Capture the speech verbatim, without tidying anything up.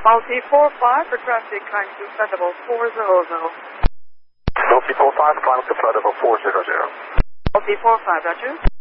Multi four five for traffic, climb to flight level four hundred. Multi four five, climb to flight level four hundred. Multi four five, roger.